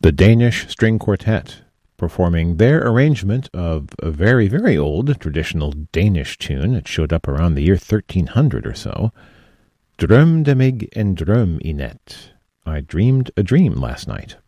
the Danish String Quartet, performing their arrangement of a very, very old traditional Danish tune. It showed up around the year 1300 or so. Drømte mig en drøm i nat. I dreamed a dream last night.